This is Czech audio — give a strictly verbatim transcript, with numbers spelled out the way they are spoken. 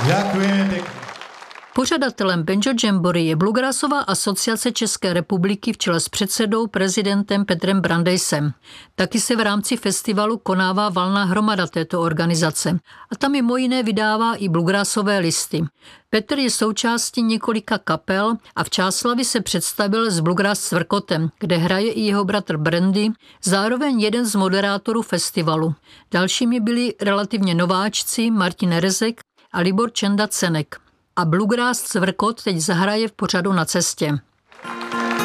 Děkujeme pěkně. Pořadatelem Banjo Jamboree je Bluegrassová asociace České republiky v čele s předsedou prezidentem Petrem Brandejsem. Taky se v rámci festivalu konává valná hromada této organizace a tam mimo jiné vydává i bluegrassové listy. Petr je součástí několika kapel a v Čáslavi se představil s Bluegrass Cvrkotem, kde hraje i jeho bratr Brandy, zároveň jeden z moderátorů festivalu. Dalšími byli relativně nováčci Martin Rezek a Libor Čenda Cenek. A Bluegrass Cvrkot teď zahraje v pořadu Na cestě.